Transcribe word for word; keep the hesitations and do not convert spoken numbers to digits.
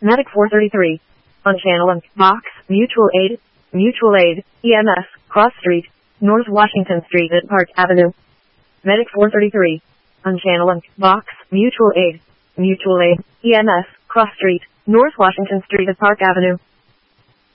Medic four thirty-three. On channel and box, Mutual Aid, Mutual Aid, E M S, Cross Street, North Washington Street at Park Avenue. Medic four thirty-three. On channel and box, Mutual Aid, Mutual Aid, E M S, Cross Street, North Washington Street at Park Avenue.